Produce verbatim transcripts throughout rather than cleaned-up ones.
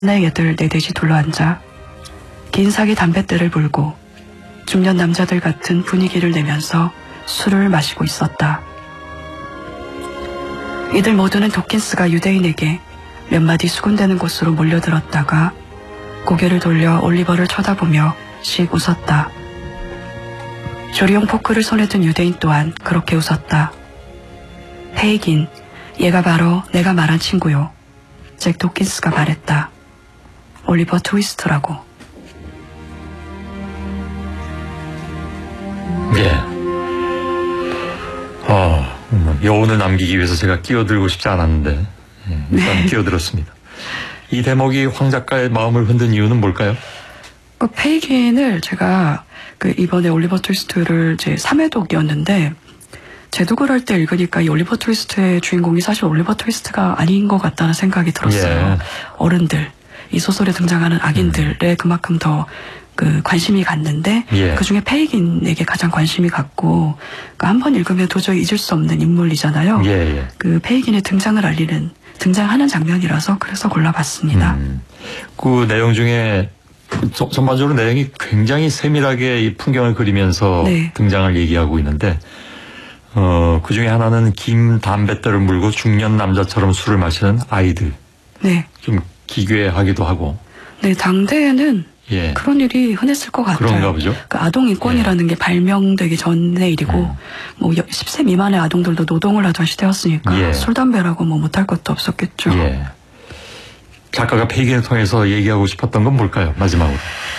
내 애들 네댓이 둘러앉아 긴 사기 담뱃대를 불고 중년 남자들 같은 분위기를 내면서 술을 마시고 있었다. 이들 모두는 도킨스가 유대인에게 몇 마디 수군대는 곳으로 몰려들었다가 고개를 돌려 올리버를 쳐다보며 씩 웃었다. 조리용 포크를 손에 든 유대인 또한 그렇게 웃었다. 페이긴, 얘가 바로 내가 말한 친구요. 잭 도킨스가 말했다. 올리버 트위스트라고. 예. 어, 여운을 남기기 위해서 제가 끼어들고 싶지 않았는데 예, 일단 네. 끼어들었습니다. 이 대목이 황 작가의 마음을 흔든 이유는 뭘까요? 그 페이긴을 제가 그 이번에 올리버 트위스트를 제 삼 회독이었는데 재독을 할 때 읽으니까 이 올리버 트위스트의 주인공이 사실 올리버 트위스트가 아닌 것 같다는 생각이 들었어요. 예. 어른들, 이 소설에 등장하는 악인들에 음. 그만큼 더 그 관심이 갔는데 예. 그중에 페이긴에게 가장 관심이 갔고 그러니까 한 번 읽으면 도저히 잊을 수 없는 인물이잖아요. 예, 예. 그 페이긴의 등장을 알리는 등장하는 장면이라서 그래서 골라봤습니다. 음. 그 내용 중에 저, 전반적으로 내용이 굉장히 세밀하게 이 풍경을 그리면서 네. 등장을 얘기하고 있는데 어, 그 중에 하나는 긴 담뱃대를 물고 중년 남자처럼 술을 마시는 아이들. 네. 좀 기괴하기도 하고. 네, 당대에는 예. 그런 일이 흔했을 것 같아요. 그런가 보죠. 그 아동인권이라는 예. 게 발명되기 전의 일이고, 음. 뭐 십 세 미만의 아동들도 노동을 하던 시대였으니까 예. 술, 담배라고 뭐 못할 것도 없었겠죠. 예. 작가가 페이긴을 통해서 얘기하고 싶었던 건 뭘까요? 마지막으로.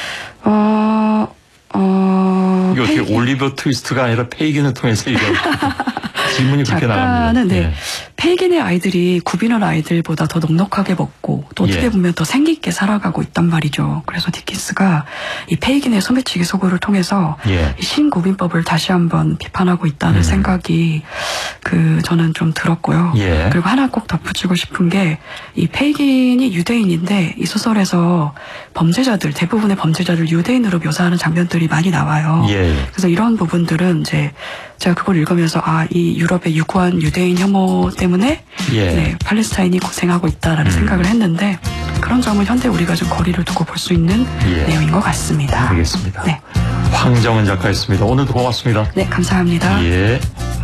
어, 어. 이게 어떻게 페이긴. 올리버 트위스트가 아니라 페이긴을 통해서 얘기하고 질문이 그렇게 나갑니다. 작가는 네. 예. 페이긴의 아이들이 구비널 아이들보다 더 넉넉하게 먹고 또 어떻게 예. 보면 더 생기 있게 살아가고 있단 말이죠. 그래서 디킨스가 이 페이긴의 소매치기 소설을 통해서 예. 이 신구빈법을 다시 한번 비판하고 있다는 음. 생각이 그 저는 좀 들었고요. 예. 그리고 하나 꼭 덧붙이고 싶은 게 이 페이긴이 유대인인데 이 소설에서 범죄자들 대부분의 범죄자를 유대인으로 묘사하는 장면들이 많이 나와요. 예. 그래서 이런 부분들은 이제 제가 그걸 읽으면서 아, 이 유럽의 유구한 유대인 혐오 때문에 예. 네, 팔레스타인이 고생하고 있다라는 음. 생각을 했는데 그런 점은 현대 우리가 좀 거리를 두고 볼 수 있는 예. 내용인 것 같습니다. 알겠습니다. 네. 황정은 작가였습니다. 오늘도 고맙습니다. 네, 감사합니다. 예.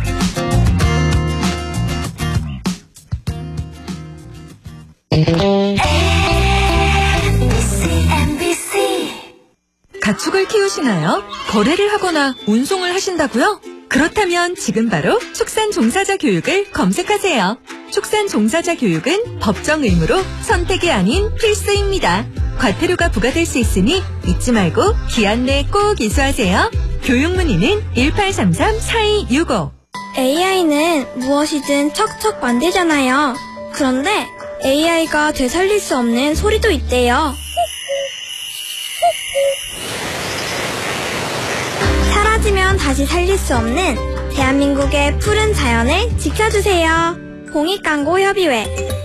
가축을 키우시나요? 거래를 하거나 운송을 하신다고요? 그렇다면 지금 바로 축산 종사자 교육을 검색하세요. 축산 종사자 교육은 법정 의무로 선택이 아닌 필수입니다. 과태료가 부과될 수 있으니 잊지 말고 기한 내에 꼭 이수하세요. 교육 문의는 일팔삼삼 사이육오. 에이아이는 무엇이든 척척 만들잖아요. 그런데 에이아이가 되살릴 수 없는 소리도 있대요. 사라지면 다시 살릴 수 없는 대한민국의 푸른 자연을 지켜주세요. 공익광고협의회